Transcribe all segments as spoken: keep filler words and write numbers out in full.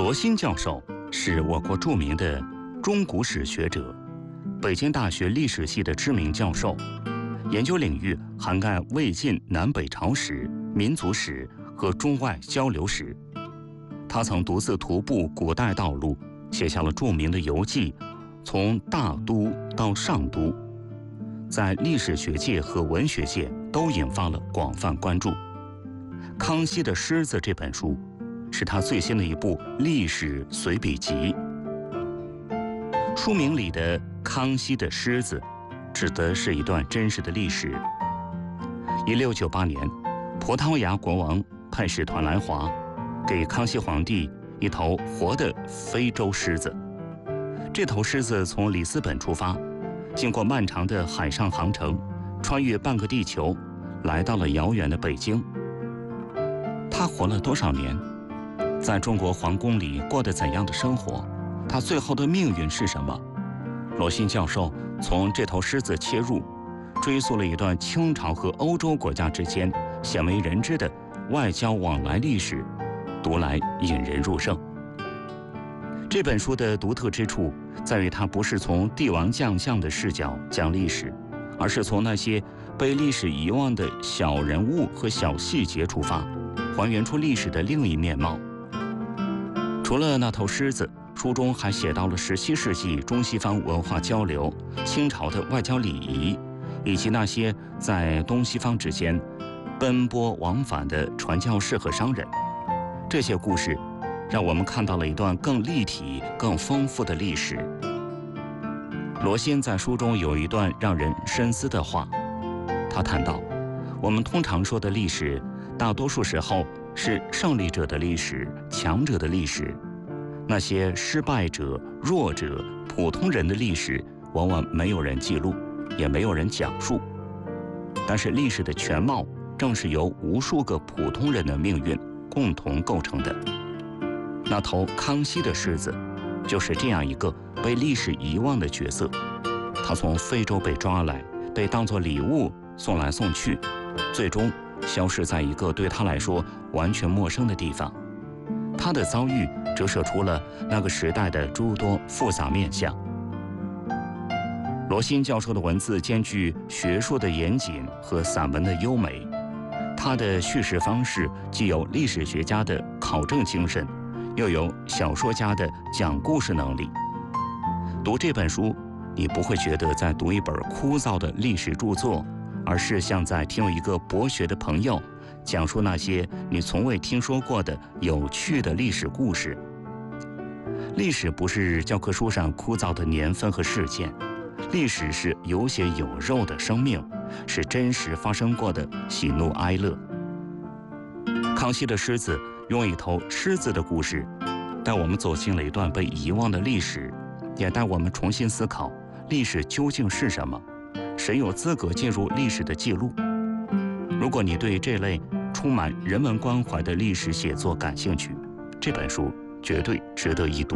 罗新教授是我国著名的中古史学者，北京大学历史系的知名教授，研究领域涵盖魏晋南北朝史、民族史和中外交流史。他曾独自徒步古代道路，写下了著名的游记《从大都到上都》，在历史学界和文学界都引发了广泛关注。《康熙的狮子》这本书是他最新的一部历史随笔集。书名里的“康熙的狮子”指的是一段真实的历史。一六九八年，葡萄牙国王派使团来华，给康熙皇帝一头活的非洲狮子。这头狮子从里斯本出发，经过漫长的海上航程，穿越半个地球，来到了遥远的北京。他活了多少年？在中国皇宫里过得怎样的生活？他最后的命运是什么？罗新教授从这头狮子切入，追溯了一段清朝和欧洲国家之间鲜为人知的外交往来历史，读来引人入胜。这本书的独特之处在于，它不是从帝王将相的视角讲历史，而是从那些被历史遗忘的小人物和小细节出发，还原出历史的另一面貌。除了那头狮子，书中还写到了十七世纪中西方文化交流、清朝的外交礼仪，以及那些在东西方之间奔波往返的传教士和商人。这些故事让我们看到了一段更立体、更丰富的历史。罗新在书中有一段让人深思的话，他谈到，我们通常说的历史，大多数时候是胜利者的历史、强者的历史。那些失败者、弱者、普通人的历史，往往没有人记录，也没有人讲述。但是历史的全貌，正是由无数个普通人的命运共同构成的。那头康熙的狮子，就是这样一个被历史遗忘的角色。他从非洲被抓来，被当作礼物送来送去，最终消失在一个对他来说完全陌生的地方。他的遭遇折射出了那个时代的诸多复杂面相。罗新教授的文字兼具学术的严谨和散文的优美，他的叙事方式既有历史学家的考证精神，又有小说家的讲故事能力。读这本书，你不会觉得在读一本枯燥的历史著作，而是像在听一个博学的朋友讲述那些你从未听说过的有趣的历史故事。历史不是教科书上枯燥的年份和事件，历史是有血有肉的生命，是真实发生过的喜怒哀乐。康熙的狮子用一头狮子的故事，带我们走进了一段被遗忘的历史，也带我们重新思考历史究竟是什么，谁有资格进入历史的记录。如果你对这类充满人文关怀的历史写作感兴趣，这本书绝对值得一读。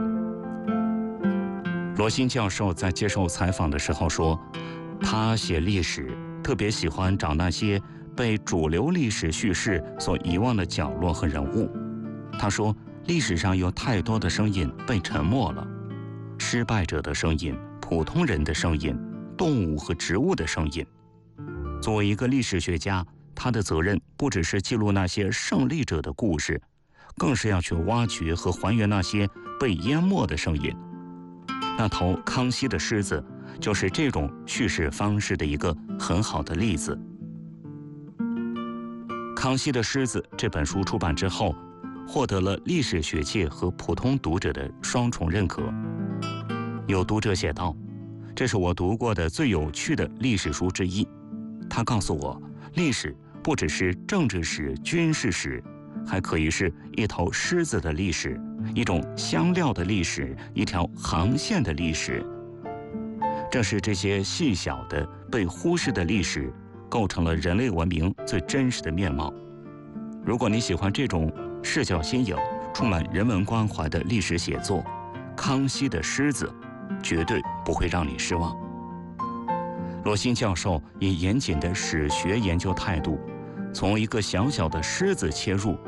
罗新教授在接受采访的时候说，他写历史特别喜欢找那些被主流历史叙事所遗忘的角落和人物。他说，历史上有太多的声音被沉默了，失败者的声音、普通人的声音、动物和植物的声音。作为一个历史学家，他的责任不只是记录那些胜利者的故事，更是要去挖掘和还原那些被淹没的声音。那头康熙的狮子就是这种叙事方式的一个很好的例子。《康熙的狮子》这本书出版之后，获得了历史学界和普通读者的双重认可。有读者写道，这是我读过的最有趣的历史书之一。他告诉我，历史不只是政治史、军事史，还可以是一头狮子的历史，一种香料的历史，一条航线的历史。正是这些细小的被忽视的历史，构成了人类文明最真实的面貌。如果你喜欢这种视角新颖、充满人文关怀的历史写作，《康熙的狮子》绝对不会让你失望。罗新教授以严谨的史学研究态度，从一个小小的狮子切入，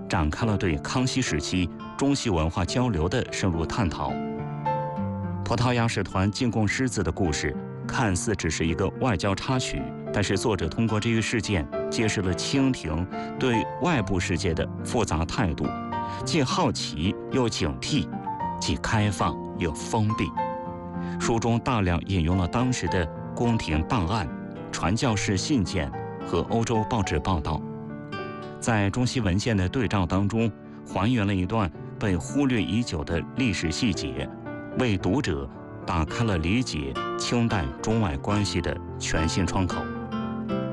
展开了对康熙时期中西文化交流的深入探讨。葡萄牙使团进贡狮子的故事看似只是一个外交插曲，但是作者通过这一事件揭示了清廷对外部世界的复杂态度，既好奇又警惕，既开放又封闭。书中大量引用了当时的宫廷档案、传教士信件和欧洲报纸报道，在中西文献的对照当中，还原了一段被忽略已久的历史细节，为读者打开了理解清代中外关系的全新窗口。